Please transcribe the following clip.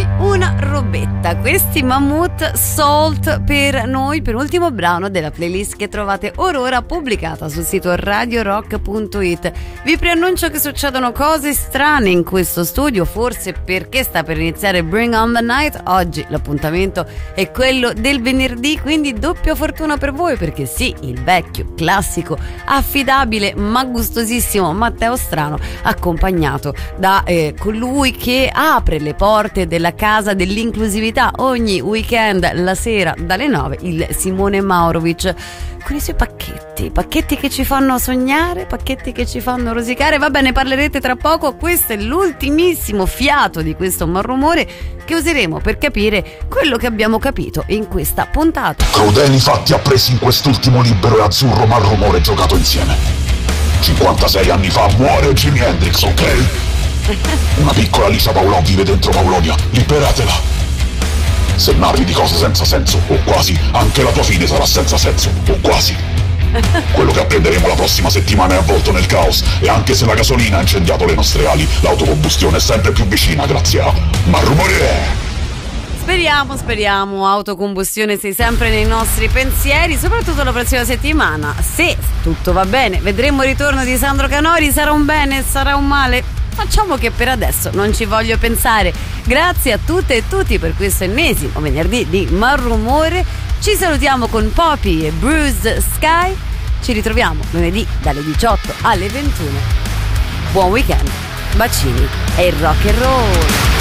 noi una robetta. Questi Mammut Salt per noi, penultimo brano della playlist che trovate ora pubblicata sul sito radiorock.it. Vi preannuncio che succedono cose strane in questo studio, forse perché sta per iniziare Bring on the Night. Oggi l'appuntamento è quello del venerdì, quindi doppia fortuna per voi, perché sì, il vecchio, classico, affidabile ma gustosissimo Matteo Strano, accompagnato da colui che apre le porte della casa dell'inclusività ogni weekend la sera dalle 9, il Simone Maurovic, con i suoi pacchetti che ci fanno sognare, pacchetti che ci fanno rosicare. Va bene, parlerete tra poco. Questo è l'ultimissimo fiato di questo Malrumore che useremo per capire quello che abbiamo capito in questa puntata. Crudeli fatti appresi in quest'ultimo libero e azzurro Malrumore giocato insieme. 56 anni fa muore Jimi Hendrix, ok? Una piccola Lisa Paolò vive dentro Paulonia, liberatela. Se narri di cose senza senso, o quasi, anche la tua fine sarà senza senso, o quasi. Quello che apprenderemo la prossima settimana è avvolto nel caos, e anche se la gasolina ha incendiato le nostre ali, l'autocombustione è sempre più vicina grazie a Malrumore. Speriamo, autocombustione sei sempre nei nostri pensieri, soprattutto la prossima settimana. Se tutto va bene, vedremo il ritorno di Sandro Canori. Sarà un bene, sarà un male? Facciamo che per adesso non ci voglio pensare. Grazie a tutte e tutti per questo ennesimo venerdì di Malrumore. Ci salutiamo con Poppy e Bruised Sky. Ci ritroviamo lunedì dalle 18 alle 21. Buon weekend, bacini e rock and roll.